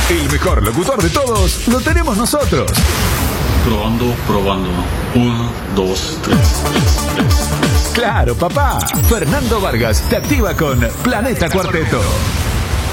El mejor locutor de todos lo tenemos nosotros. Probando. 1, 2, 3. Claro, papá. Fernando Vargas te activa con Planeta Cuarteto.